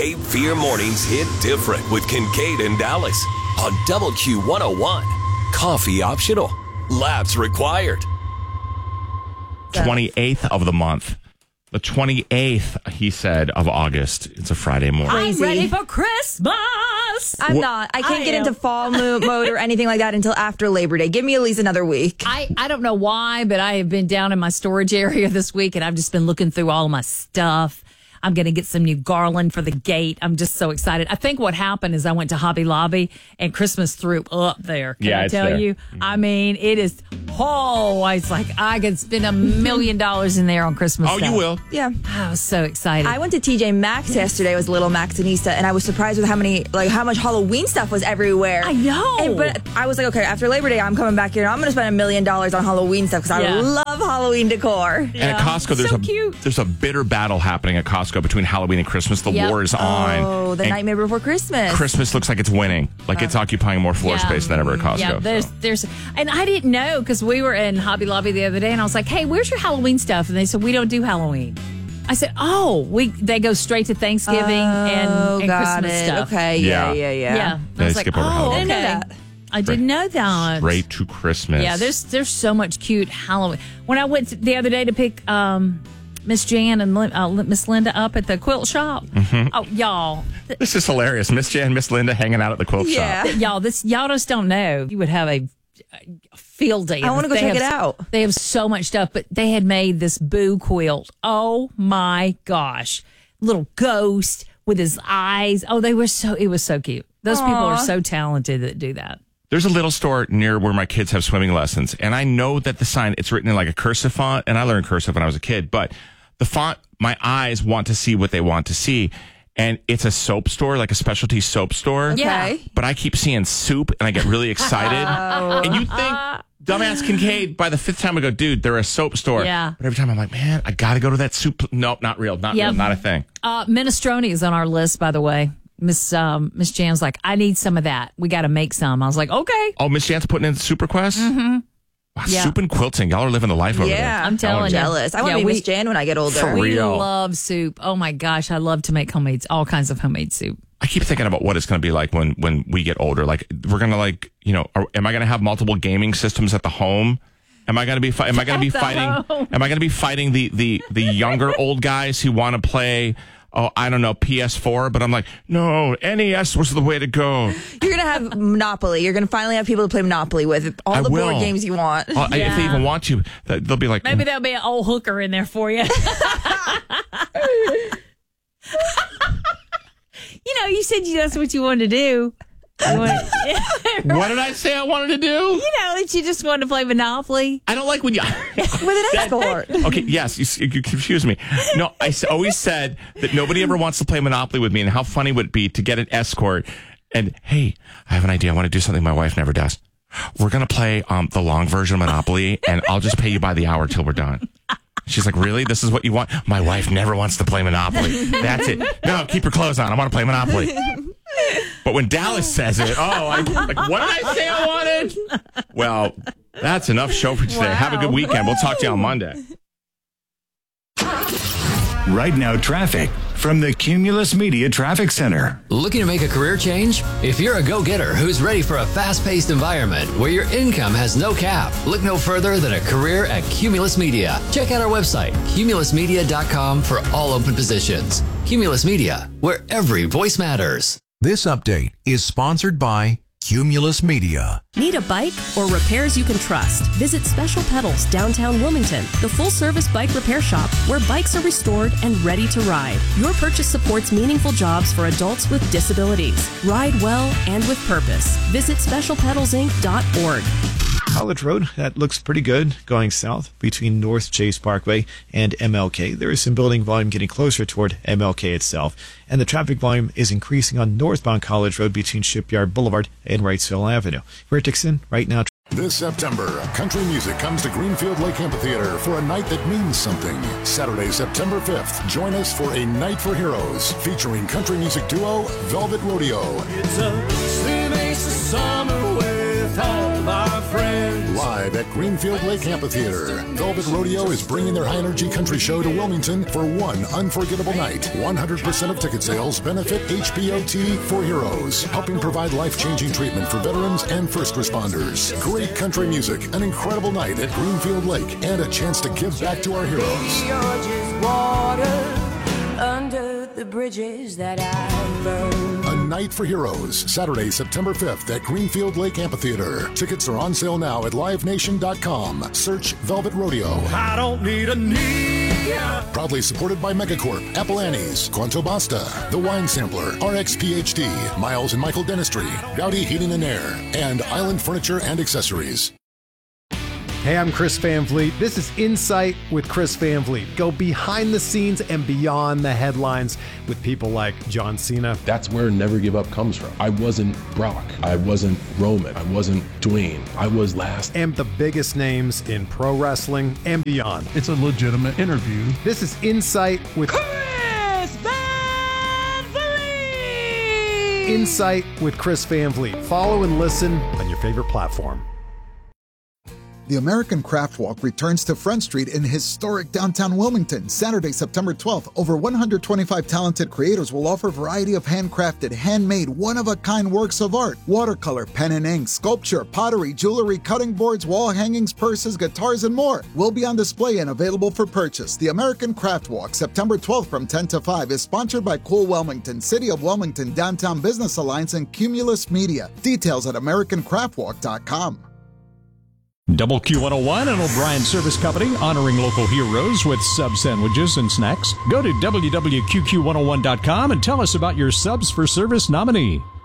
Cape Fear mornings hit different with Kincaid and Dallas on WQ101. Coffee optional. Labs required. 28th of the month. The 28th, he said, of August. It's a Friday morning. I'm ready for Christmas. I'm not. I can't get into fall mode or anything like that until after Labor Day. Give me at least another week. I don't know why, but I have been down in my storage area this week, and I've just been looking through all my stuff. I'm going to get some new garland for the gate. I'm just so excited. I think what happened is I went to Hobby Lobby and Christmas threw up there. Can I tell you? I mean, it is, it's like I could spend $1 million in there on Christmas stuff. You will. Yeah. I was so excited. I went to TJ Maxx yesterday. I was a little Maxxinista, and I was surprised with how much Halloween stuff was everywhere. I know. But I was like, okay, after Labor Day, I'm coming back here, and I'm going to spend $1 million on Halloween stuff because I love Halloween decor. And at Costco, there's a bitter battle happening at Costco between Halloween and Christmas. The war is on. Oh, the Nightmare Before Christmas. Christmas looks like it's winning. Like it's occupying more floor space than ever at Costco. Yeah, there's, and I didn't know because we were in Hobby Lobby the other day, and I was like, "Hey, where's your Halloween stuff?" And they said, "We don't do Halloween." I said, they go straight to Thanksgiving and Christmas stuff. Okay, yeah. I was like, skip over Halloween. okay. I didn't know that. Straight to Christmas. Yeah, there's so much cute Halloween. When I went the other day to pick Miss Jan and Miss Linda up at the quilt shop. Mm-hmm. Oh, y'all. This is hilarious. Miss Jan and Miss Linda hanging out at the quilt shop. Y'all just don't know. You would have a field day. I want to go check it out. They have so much stuff, but they had made this Boo quilt. Oh my gosh. Little ghost with his eyes. Oh, it was so cute. Those people are so talented that do that. There's a little store near where my kids have swimming lessons, and I know that the sign, it's written in like a cursive font, and I learned cursive when I was a kid, but the font, my eyes want to see what they want to see, and it's a soap store, like a specialty soap store. Okay. But I keep seeing soup, and I get really excited. And you think, dumbass Kincaid, by the fifth time I go, dude, they're a soap store. Yeah. But every time I'm like, man, I got to go to that soup. Nope, not real, not a thing. Minestrone is on our list, by the way. Miss Jan's like, I need some of that. We got to make some. I was like, okay. Oh, Miss Jan's putting in Super Quest? Mm-hmm. Wow, soup and quilting. Y'all are living the life over there. Yeah, I'm telling you. Jealous. I want to be Miss Jan when I get older. For real. We love soup. Oh my gosh, I love to make all kinds of homemade soup. I keep thinking about what it's going to be like when we get older. Like, we're going to am I going to have multiple gaming systems at the home? Am I going to be fighting the younger old guys who want to play PS4, but I'm like, no, NES was the way to go. You're going to have Monopoly. You're going to finally have people to play Monopoly with all the board games you want. If they even want to, they'll be like... Maybe there'll be an old hooker in there for you. You said that's what you wanted to do. What did I say I wanted to do? That you just wanted to play Monopoly. I don't like when you... With an escort. Okay, yes, you confuse me. No, I always said that nobody ever wants to play Monopoly with me, and how funny would it be to get an escort and, hey, I have an idea. I want to do something my wife never does. We're going to play the long version of Monopoly, and I'll just pay you by the hour till we're done. She's like, really? This is what you want? My wife never wants to play Monopoly. That's it. No, keep your clothes on. I want to play Monopoly. But when Dallas says it, what did I say I wanted? Well, that's enough show for today. Wow. Have a good weekend. We'll talk to you on Monday. Right now, traffic from the Cumulus Media Traffic Center. Looking to make a career change? If you're a go-getter who's ready for a fast-paced environment where your income has no cap, look no further than a career at Cumulus Media. Check out our website, cumulusmedia.com, for all open positions. Cumulus Media, where every voice matters. This update is sponsored by Cumulus Media. Need a bike or repairs you can trust? Visit Special Pedals, downtown Wilmington, the full-service bike repair shop where bikes are restored and ready to ride. Your purchase supports meaningful jobs for adults with disabilities. Ride well and with purpose. Visit specialpedalsinc.org. College Road, that looks pretty good going south between North Chase Parkway and MLK. There is some building volume getting closer toward MLK itself, and the traffic volume is increasing on northbound College Road between Shipyard Boulevard and Wrightsville Avenue. We're at Dixon right now. This September, country music comes to Greenfield Lake Amphitheater for a night that means something. Saturday, September 5th, join us for A Night for Heroes, featuring country music duo Velvet Rodeo. It's a summer with all of our friends. Live at Greenfield Lake Amphitheater. Velvet Rodeo is bringing their high-energy country show to Wilmington for one unforgettable night. 100% of ticket sales benefit HPOT for Heroes, helping provide life-changing treatment for veterans and first responders. Great country music, an incredible night at Greenfield Lake, and a chance to give back to our heroes. You're just water under the bridges that I burned. A Night for Heroes, Saturday, September 5th at Greenfield Lake Amphitheater. Tickets are on sale now at livenation.com. Search Velvet Rodeo. I don't need a knee. Proudly supported by Megacorp, Apple Annie's, Quanto Basta, The Wine Sampler, RX PhD, Miles and Michael Dentistry, Gowdy Heating and Air, and Island Furniture and Accessories. Hey, I'm Chris Van Vliet. This is Insight with Chris Van Vliet. Go behind the scenes and beyond the headlines with people like John Cena. That's where Never Give Up comes from. I wasn't Brock. I wasn't Roman. I wasn't Dwayne. I was last. And the biggest names in pro wrestling and beyond. It's a legitimate interview. This is Insight with Chris Van Vliet. Insight with Chris Van Vliet. Follow and listen on your favorite platform. The American Craft Walk returns to Front Street in historic downtown Wilmington, Saturday, September 12th. Over 125 talented creators will offer a variety of handcrafted, handmade, one-of-a-kind works of art. Watercolor, pen and ink, sculpture, pottery, jewelry, cutting boards, wall hangings, purses, guitars, and more will be on display and available for purchase. The American Craft Walk, September 12th from 10 to 5, is sponsored by Cool Wilmington, City of Wilmington, Downtown Business Alliance, and Cumulus Media. Details at AmericanCraftWalk.com. Double Q101 and O'Brien Service Company, honoring local heroes with sub sandwiches and snacks. Go to WWQQ101.com and tell us about your Subs for Service nominee.